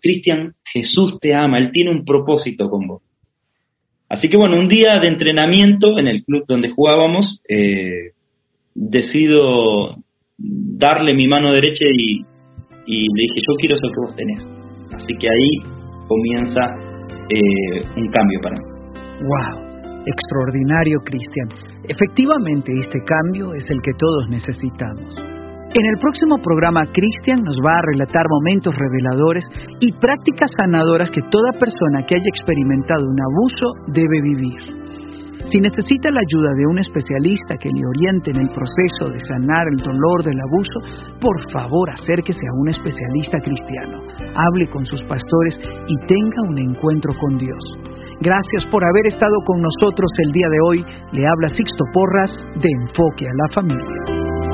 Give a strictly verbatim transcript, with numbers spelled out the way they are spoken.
Cristian, Jesús te ama, Él tiene un propósito con vos. Así que bueno, un día de entrenamiento en el club donde jugábamos, eh, decido darle mi mano derecha y, y le dije, yo quiero eso que vos tenés. Así que ahí comienza eh, un cambio para mí. ¡Wow! Extraordinario, Cristian. Efectivamente, este cambio es el que todos necesitamos. En el próximo programa, Cristian nos va a relatar momentos reveladores y prácticas sanadoras que toda persona que haya experimentado un abuso debe vivir. Si necesita la ayuda de un especialista que le oriente en el proceso de sanar el dolor del abuso, por favor acérquese a un especialista cristiano, hable con sus pastores y tenga un encuentro con Dios. Gracias por haber estado con nosotros el día de hoy. Le habla Sixto Porras de Enfoque a la Familia.